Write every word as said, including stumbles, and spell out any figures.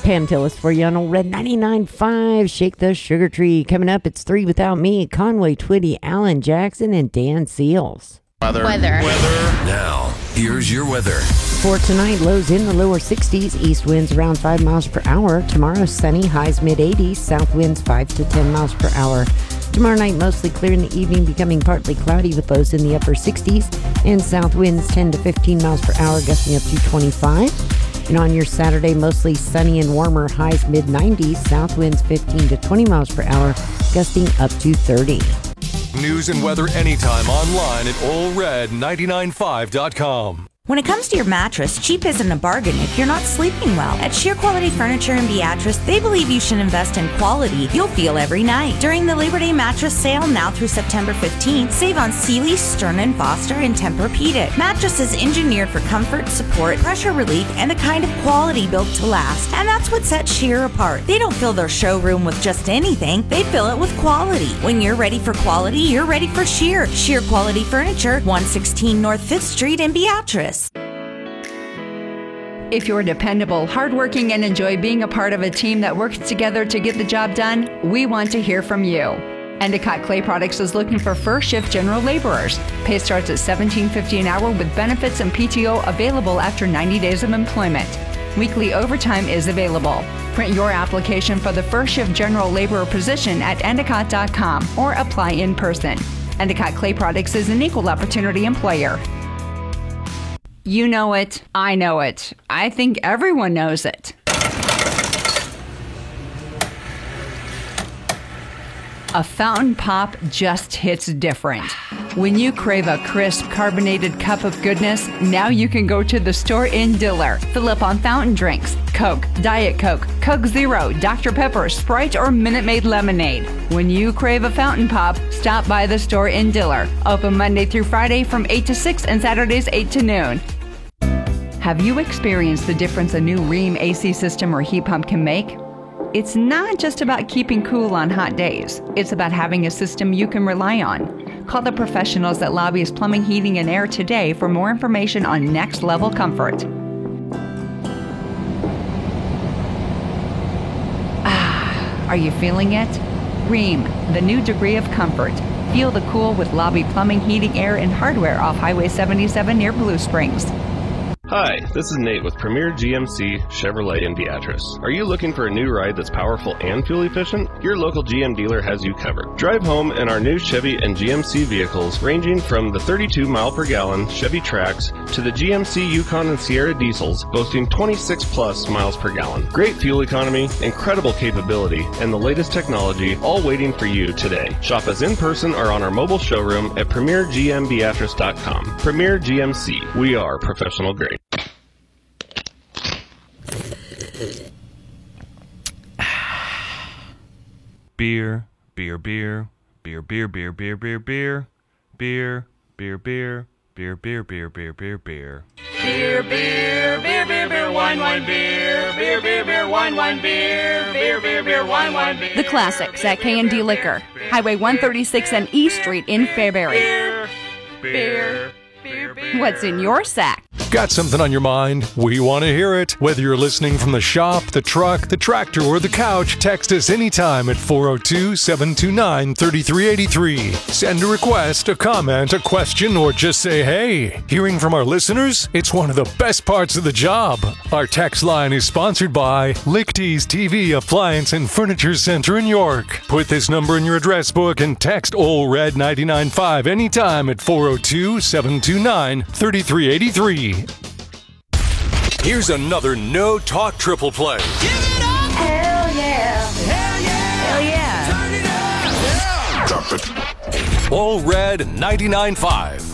Pam Tillis for you on Old Red ninety-nine point five. Shake the Sugar Tree. Coming up, it's Three Without Me. Conway Twitty, Alan Jackson, and Dan Seals. Weather. Weather. Weather. Now, here's your weather. For tonight, lows in the lower sixties, east winds around five miles per hour. Tomorrow, sunny, highs mid eighties, south winds five to ten miles per hour. Tomorrow night, mostly clear in the evening, becoming partly cloudy with lows in the upper sixties, and south winds ten to fifteen miles per hour, gusting up to twenty-five. And on your Saturday, mostly sunny and warmer, highs mid nineties, south winds fifteen to twenty miles per hour, gusting up to thirty. News and weather anytime online at Ole Red ninety-nine five dot com. When it comes to your mattress, cheap isn't a bargain if you're not sleeping well. At Sheer Quality Furniture in Beatrice, they believe you should invest in quality you'll feel every night. During the Labor Day mattress sale now through September fifteenth, save on Sealy, Stearns and Foster, and Tempur-Pedic. Mattresses engineered for comfort, support, pressure relief, and the kind of quality built to last. And that's what sets Sheer apart. They don't fill their showroom with just anything, they fill it with quality. When you're ready for quality, you're ready for Sheer. Sheer Quality Furniture, one sixteen North fifth Street in Beatrice. If you're dependable, hardworking, and enjoy being a part of a team that works together to get the job done, we want to hear from you. Endicott Clay Products is looking for first shift general laborers. Pay starts at seventeen fifty an hour with benefits and P T O available after ninety days of employment. Weekly overtime is available. Print your application for the first shift general laborer position at endicott dot com or apply in person. Endicott Clay Products is an equal opportunity employer. You know it. I know it. I think everyone knows it. A fountain pop just hits different. When you crave a crisp, carbonated cup of goodness, now you can go to the store in Diller. Fill up on fountain drinks, Coke, Diet Coke, Coke Zero, Doctor Pepper, Sprite, or Minute Maid lemonade. When you crave a fountain pop, stop by the store in Diller. Open Monday through Friday from eight to six and Saturdays eight to noon. Have you experienced the difference a new Rheem A C system or heat pump can make? It's not just about keeping cool on hot days. It's about having a system you can rely on. Call the professionals at Lobbyist Plumbing, Heating, and Air today for more information on next level comfort. Ah, are you feeling it? Rheem, the new degree of comfort. Feel the cool with Lobby Plumbing, Heating, Air, and Hardware off Highway seventy-seven near Blue Springs. Hi, this is Nate with Premier G M C Chevrolet in Beatrice. Are you looking for a new ride that's powerful and fuel efficient? Your local G M dealer has you covered. Drive home in our new Chevy and G M C vehicles ranging from the thirty-two mile per gallon Chevy Trax to the G M C Yukon and Sierra diesels boasting twenty-six plus miles per gallon. Great fuel economy, incredible capability, and the latest technology all waiting for you today. Shop us in person or on our mobile showroom at premier g m beatrice dot com. Premier G M C. We are professional grade. Beer, beer, beer, beer, beer, beer, beer, beer, beer, beer, beer, beer, beer, beer, beer, beer, beer, beer. Beer, beer, beer, beer, beer, wine, wine, beer, beer, beer, beer, wine, wine, beer, beer, beer, beer, wine, wine, beer. The Classics at K and D Liquor, Highway one thirty-six and E Street in Fairbury. Beer, beer, beer, beer. What's in your sack? Got something on your mind? We want to hear it. Whether you're listening from the shop, the truck, the tractor, or the couch, text us anytime at four oh two, seven two nine, three three eight three. Send a request, a comment, a question, or just say hey. Hearing from our listeners? It's one of the best parts of the job. Our text line is sponsored by Lichty's T V Appliance and Furniture Center in York. Put this number in your address book and text Ole Red ninety-nine point five anytime at four oh two, seven two nine, three three eight three. Here's another No Talk triple play. Give it up! Hell yeah! Hell yeah! Hell yeah! Turn it up! Drop it. Ole Red ninety-nine point five.